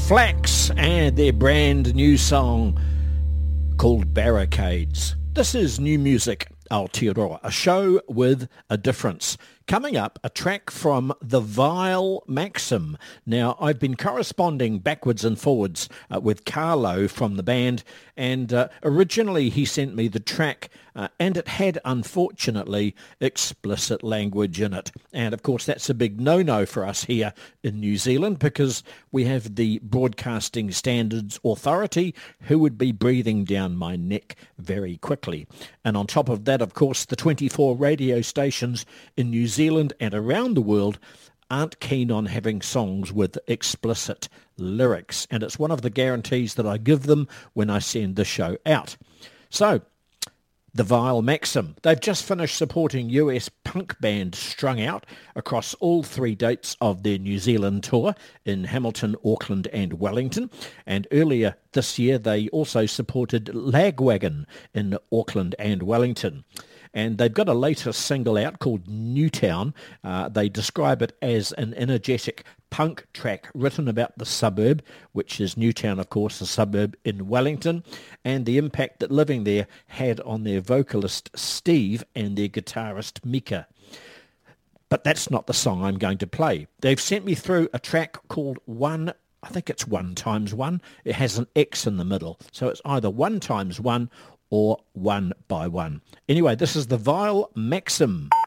Flax and their brand new song called Barricades. This is New Music Aotearoa, a show with a difference. Coming up, a track from The Vile Maxim. Now, I've been corresponding backwards and forwards with Carlo from the band, and originally he sent me the track, and it had, unfortunately, explicit language in it. And, of course, that's a big no-no for us here in New Zealand because we have the Broadcasting Standards Authority who would be breathing down my neck very quickly. And on top of that, of course, the 24 radio stations in New Zealand and around the world aren't keen on having songs with explicit lyrics. And it's one of the guarantees that I give them when I send the show out. So, The Vile Maxim. They've just finished supporting US punk band Strung Out across all 3 dates of their New Zealand tour in Hamilton, Auckland and Wellington. And earlier this year they also supported Lagwagon in Auckland and Wellington. And they've got a latest single out called Newtown. They describe it as an energetic punk track written about the suburb, which is Newtown, of course, a suburb in Wellington, and the impact that living there had on their vocalist Steve and their guitarist Mika. But that's not the song I'm going to play. They've sent me through a track called One, I think it's 1 times 1. It has an X in the middle. So it's either 1 times 1 or 1 by 1. Anyway, this is The Vile Maxim.